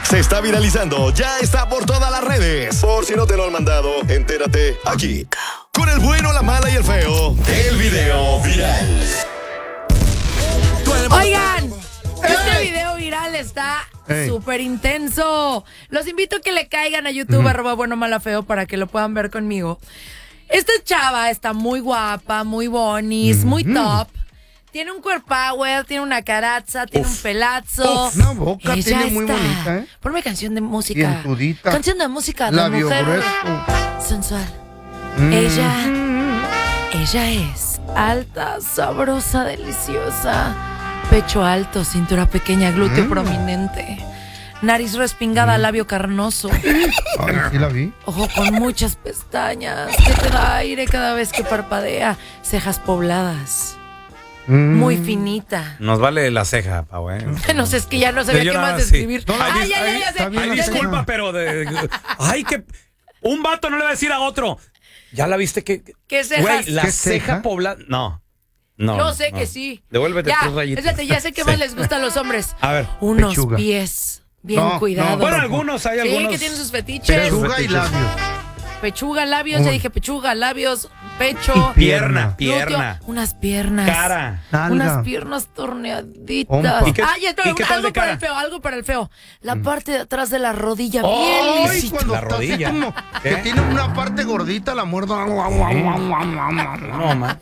Se está viralizando, ya está por todas las redes. Por si no te lo han mandado, entérate aquí. Con el bueno, la mala y el feo. El video viral. Oigan, este video viral está súper intenso. Los invito a que le caigan a YouTube, @bueno-mala-feo, para que lo puedan ver conmigo. Esta chava está muy guapa, muy bonis, muy top. Tiene un core power, tiene una caraza, tiene un pelazo. Una boca Ella tiene muy está. bonita, ¿eh? Ponme canción de música. Dientudita. Canción de música de Labio mujer grueso. sensual. Ella es alta, sabrosa, deliciosa. Pecho alto, cintura pequeña, glúteo prominente. Nariz respingada, labio carnoso. Ay, sí la vi. Ojo con muchas pestañas, que te da aire cada vez que parpadea. Cejas pobladas. Muy finita. Nos vale la ceja, Pau, No sé, es que ya no sabía yo qué nada más más, sí. describir. No, Ay, ya sé. está bien, Ay, Ya sé. disculpa, pero ay, que un vato no le va a decir a otro. ¿Ya la viste que ¿Qué cejas? Güey, la ¿Qué ceja ceja? poblada. No. Yo sé que sí. Devuélvete Ya, 3 rayitas. espérate, ya sé qué más les gusta a los hombres. A ver. Unos Pechuga. pies bien No, cuidados. Bueno, algunos, hay Sí, algunos. que tienen sus fetiches. Pechuga y labios. Pechuga, labios, ya dije pechuga, labios, pecho. Pierna, glúteo, pierna. unas piernas. Cara. Nalga. Unas piernas torneaditas. Pompa. ¿Y qué- espera, y qué tal algo de para cara? el feo, algo para el feo. La parte de atrás de la rodilla, bien Ay, lisita. cuando La está así rodilla. como ¿Qué? que tiene una parte gordita, la muerdo. No, man.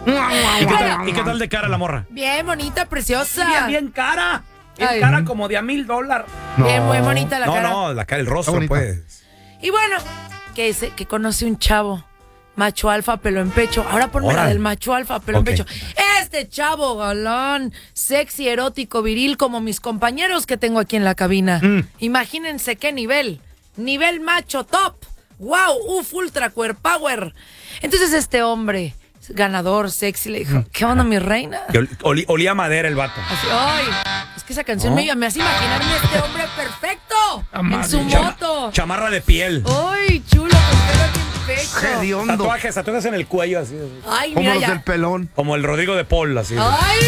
¿Y qué tal de cara la morra? Bien bonita, preciosa. Bien cara. Bien Ay. cara como de $1,000. Bien, muy bonita la cara. No, la cara, el rostro, Está bonita. pues. Y bueno, que conoce un chavo, macho alfa, pelo en pecho. Ahora ponme la Órale. del macho alfa, pelo Ok. en pecho. Este chavo galán, sexy, erótico, viril, como mis compañeros que tengo aquí en la cabina. Imagínense qué nivel. Nivel macho top. Wow, ultra queer power. Entonces este hombre, ganador, sexy, le dijo, ¿qué onda, mi reina? Que olía a madera el vato. Así, ay, es que esa canción me hace imaginarme a este hombre perfecto en su moto. Chamarra de piel. Ay, chulo, con pelo aquí en pecho. Hediondo. Tatuajes en el cuello, así. Ay, Como mira los ya. del pelón. Como el Rodrigo de Paul, así.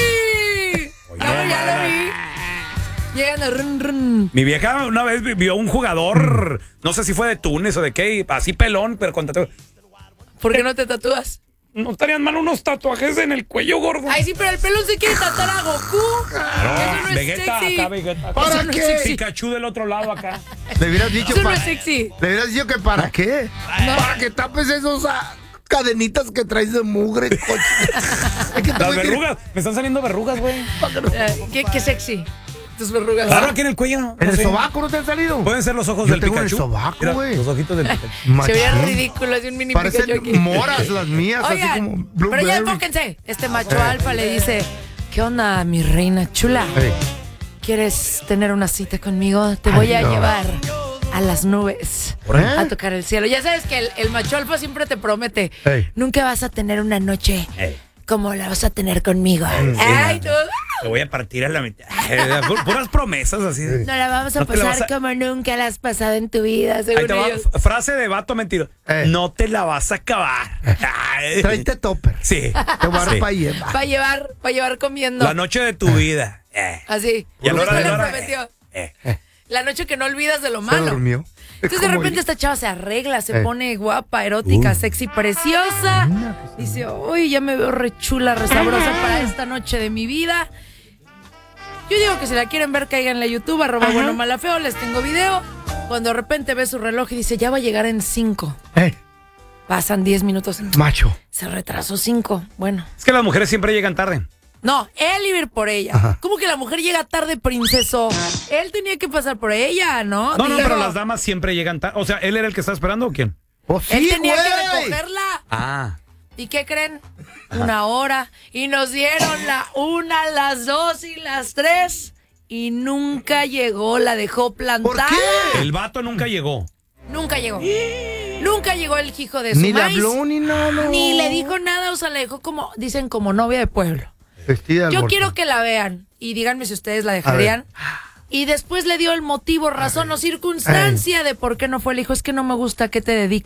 ¡Ay! Oye, Ya lo vi. Llegan a run, run. Mi vieja una vez vio un jugador, no sé si fue de Túnez o de qué, así pelón, pero con tatuajes. ¿Por qué no te tatúas? No estarían mal unos tatuajes en el cuello, gordo. Ay, sí, pero el pelón se quiere tatuar a Goku. Eso no es Vegeta, sexy. acá, Vegeta. ¿Para Eso no es qué? sexy. Pikachu del otro lado acá. Le hubieras dicho Eso no es sexy. Le hubieras dicho que para qué. Para que tapes esos cadenitas que traes de mugre, coche. Es que tú Las me tienes- verrugas, me están saliendo verrugas, güey. ¿Qué sexy? Tus verrugas. Claro, aquí en el cuello. No ¿En el sé. sobaco no te han salido? Pueden ser los ojos Yo del tengo en el Pikachu. sobaco, Mira, güey. los ojitos del Pikachu. Se veía Machín. ridículo, es un mini Pikachu Parecen aquí. moras las mías, Oigan, así como pero ya blueberry. enfóquense. Este macho alfa le dice, ¿qué onda, mi reina chula? Ey. ¿Quieres tener una cita conmigo? Te voy a no. llevar a las nubes ¿Por qué? a tocar el cielo. Ya sabes que el macho alfa siempre te promete, Ey. nunca vas a tener una noche Ey. como la vas a tener conmigo. Ay, tú, Te voy a partir a la mitad. Puras promesas así. no la vamos a No te la pasar vas a- como nunca la has pasado en tu vida, Ahí según te va, ellos. frase de vato mentido. No te la vas a acabar. Ay. Tráete topper. Sí. Te voy a dar Sí. pa' llevar. Para llevar comiendo. La noche de tu vida. Así. Y a la hora Eso de le la hora. prometió. La noche que no olvidas de lo Se malo. durmió. Entonces de repente esta chava se arregla, se pone guapa, erótica, sexy, preciosa. Dice, uy, ya me veo re chula, re sabrosa para esta noche de mi vida. Yo digo que si la quieren ver, cáiganle a YouTube, @bueno-mala-feo, les tengo video. Cuando de repente ve su reloj y dice, ya va a llegar en 5. Pasan 10 minutos. Macho. Se retrasó 5. Bueno. Es que las mujeres siempre llegan tarde. No, él iba a ir por ella. Ajá. ¿Cómo que la mujer llega tarde, princeso? Él tenía que pasar por ella, ¿no? No, Digo, pero las damas siempre llegan tarde. O sea, ¿él era el que estaba esperando o quién? Oh, sí, Él tenía que güey. recogerla. Ah. ¿Y qué creen? Una hora. Y nos dieron la 1, las 2 y las 3. Y nunca llegó, la dejó plantada. ¿Por qué? El vato nunca llegó. Nunca llegó. Nunca llegó el hijo de su Ni le maíz. habló ni nada. Ni le dijo nada, o sea, le dejó como, dicen, como novia de pueblo. Vestida de Yo albornoz. quiero que la vean y díganme si ustedes la dejarían. Y después le dio el motivo, razón o circunstancia de por qué no fue. Le dijo, es que no me gusta, ¿qué te dedicas?